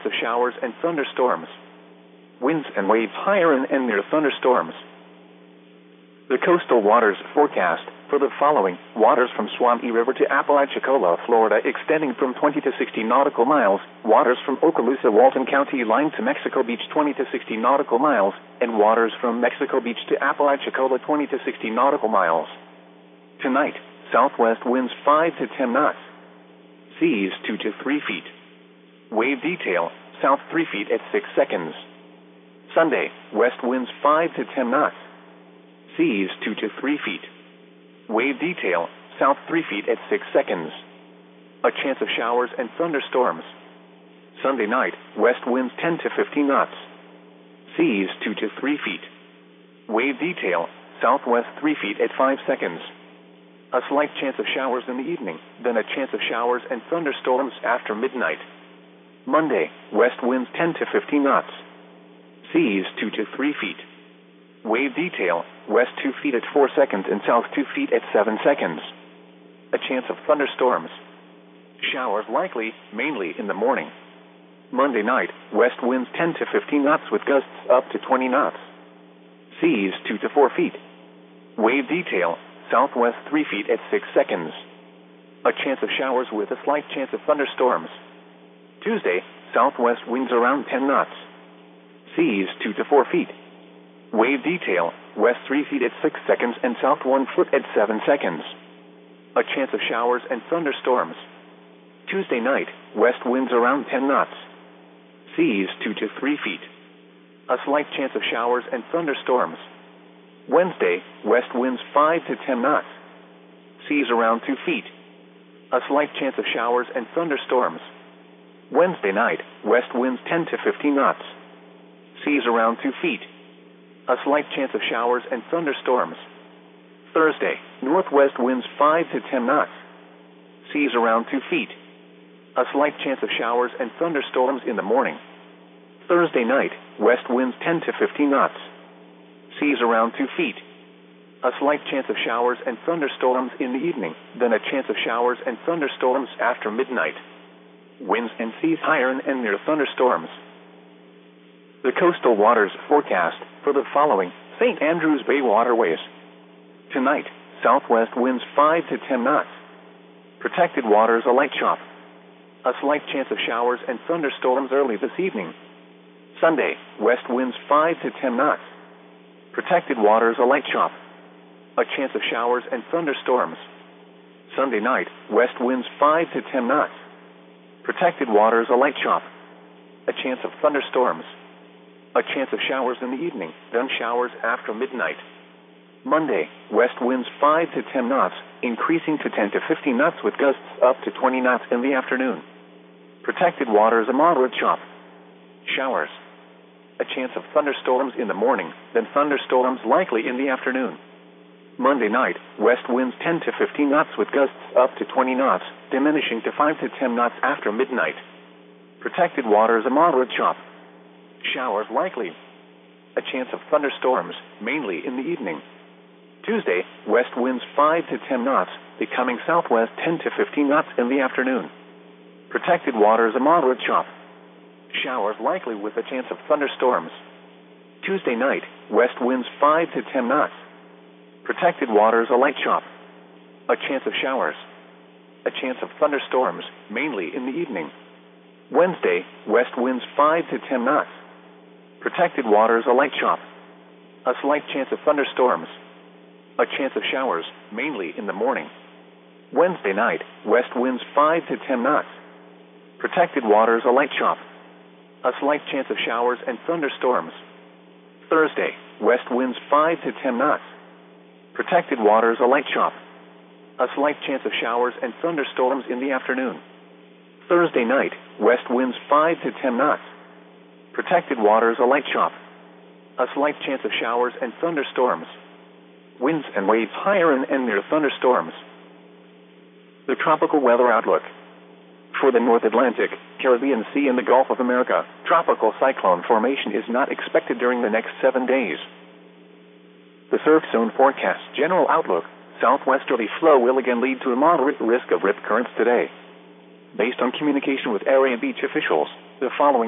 of showers and thunderstorms. Winds and waves higher and near thunderstorms. The coastal waters forecast for the following: waters from Suwannee River to Apalachicola, Florida, extending from 20 to 60 nautical miles, waters from Okaloosa, Walton County line to Mexico Beach 20 to 60 nautical miles, and waters from Mexico Beach to Apalachicola 20 to 60 nautical miles. Tonight, southwest winds 5 to 10 knots. Seas 2 to 3 feet. Wave detail, south 3 feet at 6 seconds. Sunday, west winds 5 to 10 knots. Seas 2 to 3 feet. Wave detail, south 3 feet at 6 seconds. A chance of showers and thunderstorms. Sunday night, west winds 10 to 15 knots. Seas 2 to 3 feet. Wave detail, southwest 3 feet at 5 seconds. A slight chance of showers in the evening, then a chance of showers and thunderstorms after midnight. Monday, west winds 10 to 15 knots. Seas 2 to 3 feet. Wave detail, west 2 feet at 4 seconds and south 2 feet at 7 seconds. A chance of thunderstorms. Showers likely, mainly in the morning. Monday night, west winds 10 to 15 knots with gusts up to 20 knots. Seas 2 to 4 feet. Wave detail, southwest 3 feet at 6 seconds. A chance of showers with a slight chance of thunderstorms. Tuesday, southwest winds around 10 knots. Seas 2 to 4 feet. Wave detail, west 3 feet at 6 seconds and south 1 foot at 7 seconds. A chance of showers and thunderstorms. Tuesday night, west winds around 10 knots. Seas 2 to 3 feet. A slight chance of showers and thunderstorms. Wednesday, west winds 5 to 10 knots. Seas around 2 feet. A slight chance of showers and thunderstorms. Wednesday night, west winds 10 to 15 knots. Seas around 2 feet. A slight chance of showers and thunderstorms. Thursday, northwest winds 5 to 10 knots. Seas around 2 feet. A slight chance of showers and thunderstorms in the morning. Thursday night, west winds 10 to 15 knots. Seas around 2 feet. A slight chance of showers and thunderstorms in the evening, then a chance of showers and thunderstorms after midnight. Winds and seas higher and near thunderstorms. The coastal waters forecast for the following: St. Andrews Bay waterways. Tonight, southwest winds 5 to 10 knots. Protected waters a light chop. A slight chance of showers and thunderstorms early this evening. Sunday, west winds 5 to 10 knots. Protected waters a light chop. A chance of showers and thunderstorms. Sunday night, west winds 5 to 10 knots. Protected waters a light chop. A chance of thunderstorms. A chance of showers in the evening, then showers after midnight. Monday, west winds 5 to 10 knots, increasing to 10 to 15 knots with gusts up to 20 knots in the afternoon. Protected waters a moderate chop. Showers. A chance of thunderstorms in the morning, then thunderstorms likely in the afternoon. Monday night, west winds 10 to 15 knots with gusts up to 20 knots, diminishing to 5 to 10 knots after midnight. Protected waters a moderate chop. Showers likely. A chance of thunderstorms, mainly in the evening. Tuesday, west winds 5 to 10 knots, becoming southwest 10 to 15 knots in the afternoon. Protected waters a moderate chop. Showers likely with a chance of thunderstorms. Tuesday night, west winds 5 to 10 knots. Protected waters a light chop. A chance of showers. A chance of thunderstorms, mainly in the evening. Wednesday, west winds 5 to 10 knots. Protected waters a light chop. A slight chance of thunderstorms. A chance of showers, mainly in the morning. Wednesday night, west winds 5 to 10 knots. Protected waters a light chop. A slight chance of showers and thunderstorms. Thursday, west winds 5 to 10 knots. Protected waters a light chop. A slight chance of showers and thunderstorms in the afternoon. Thursday night, west winds 5 to 10 knots. Protected waters a light chop. A slight chance of showers and thunderstorms. Winds and waves higher and near thunderstorms. The tropical weather outlook. For the North Atlantic, Caribbean Sea and the Gulf of America, tropical cyclone formation is not expected during the next 7 days. The surf zone forecast general outlook: southwesterly flow will again lead to a moderate risk of rip currents today. Based on communication with area beach officials, the following